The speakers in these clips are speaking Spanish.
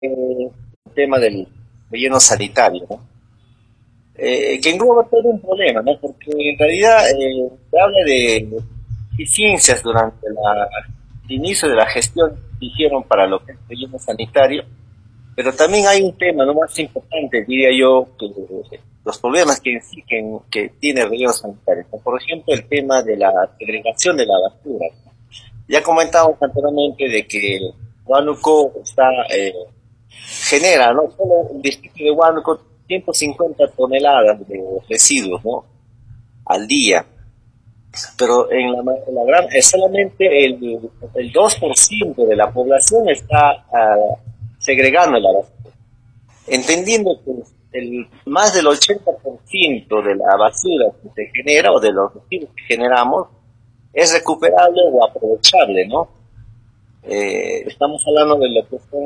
el tema del relleno sanitario, ¿no? Que engloba todo un problema, ¿no? Porque en realidad se habla de eficiencias durante el inicio de la gestión que hicieron para lo que es el relleno sanitario, pero también hay un tema no más importante, diría yo, que los problemas que tiene el relleno sanitario, ¿no? Por ejemplo, el tema de la segregación de la basura. Ya comentamos anteriormente de que Huánuco genera, ¿no? Solo el distrito de Huánuco 150 toneladas de residuos, ¿no? Al día. Pero solamente el 2% de la población está segregando la basura. Entendiendo que más del 80% de la basura que se genera o de los residuos que generamos es recuperable o aprovechable, ¿no? Estamos hablando de lo que son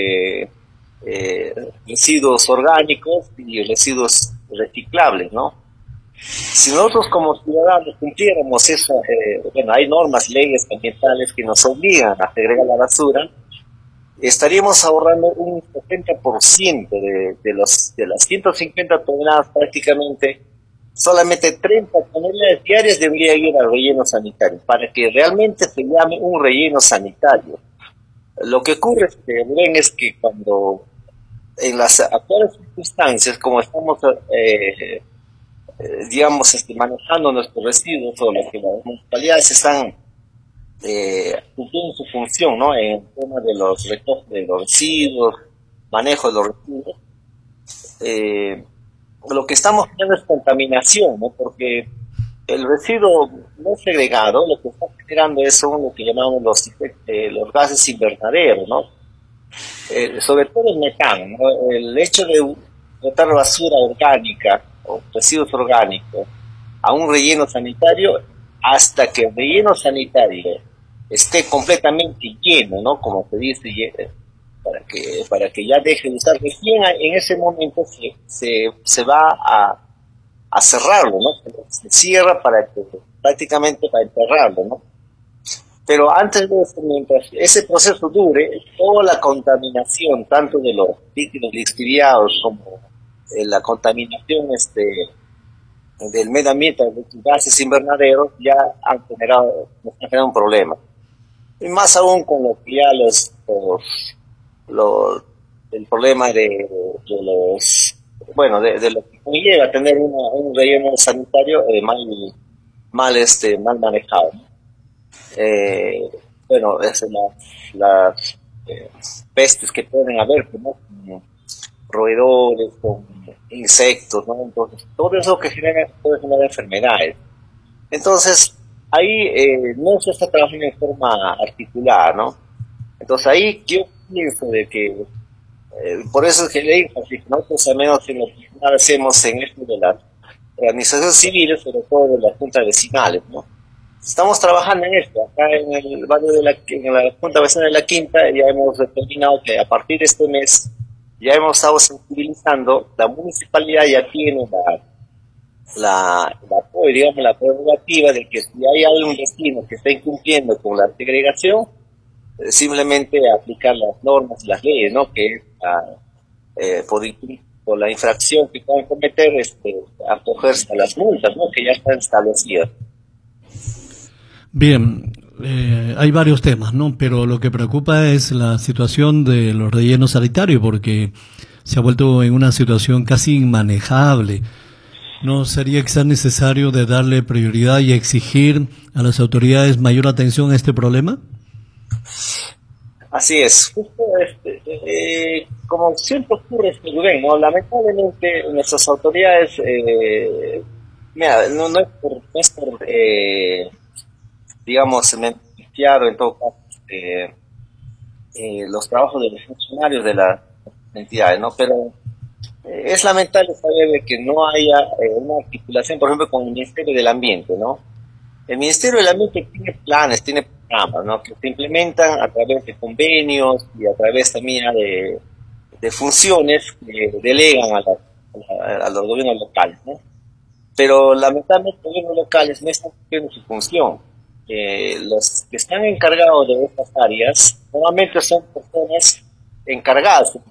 residuos orgánicos y residuos reciclables, ¿no? Si nosotros como ciudadanos cumpliéramos eso, bueno, hay normas, leyes ambientales que nos obligan a segregar la basura, estaríamos ahorrando un 70% de las 150 toneladas prácticamente, solamente 30 toneladas diarias debería ir al relleno sanitario, para que realmente se llame un relleno sanitario. Lo que ocurre, Rubén, es que cuando en las actuales circunstancias, como estamos, digamos, manejando nuestros residuos o lo que las municipalidades están cumpliendo su función, ¿no? En el tema de los recogos de los residuos, manejo de los residuos, eh, lo que estamos teniendo es contaminación, ¿no? Porque el residuo no segregado lo que está generando son lo que llamamos los gases invernaderos, ¿no? Sobre todo el metano, ¿no? El hecho de botar basura orgánica o residuos orgánicos a un relleno sanitario hasta que el relleno sanitario esté completamente lleno, ¿no? Como se dice, para que ya deje de usar, recién en ese momento se va a cerrarlo, ¿no? Se cierra prácticamente para enterrarlo, ¿no? Pero antes de eso, mientras ese proceso dure, toda la contaminación, tanto de los líquidos lixiviados como la contaminación del medio ambiente, de los gases invernaderos, ya nos han generado un problema. Y más aún con lo que ya el problema de lo que conlleva tener un relleno sanitario mal manejado, ¿no? eh, bueno, las pestes que pueden haber, ¿no? Con roedores, con insectos, ¿no? Entonces, todo eso puede generar enfermedades. Entonces, ahí no se está trabajando en forma articulada, ¿no? Entonces, ahí yo pienso de que, por eso es que le digo, así, nosotros al menos en lo personal hacemos en esto de las organizaciones civiles, sobre todo de las juntas vecinales, ¿no? Estamos trabajando en esto. Acá en el barrio en la Junta Vecinal de la Quinta, ya hemos determinado que a partir de este mes ya hemos estado sensibilizando. La municipalidad ya tiene digamos, la prerrogativa de que si hay algún vecino que está incumpliendo con la segregación, simplemente aplicar las normas y las leyes, ¿no? Que es por la infracción que puedan cometer, acogerse a las multas, ¿no? Que ya están establecidas. Bien, hay varios temas, ¿no? Pero lo que preocupa es la situación de los rellenos sanitarios, porque se ha vuelto en una situación casi inmanejable. ¿No sería quizás necesario de darle prioridad y exigir a las autoridades mayor atención a este problema? Así es. Justo como siempre ocurre, Rubén, ¿no? Lamentablemente nuestras autoridades, mira, no es por digamos, beneficiar o en todo caso los trabajos de los funcionarios de las entidades, ¿no? Pero es lamentable saber de que no haya una articulación, por ejemplo, con el Ministerio del Ambiente, ¿no? El Ministerio del Ambiente tiene planes, tiene programas, ¿no? Que se implementan a través de convenios y a través también de funciones que delegan a los gobiernos locales, ¿no? Pero lamentablemente los gobiernos locales no están cumpliendo su función. Los que están encargados de estas áreas normalmente son personas encargadas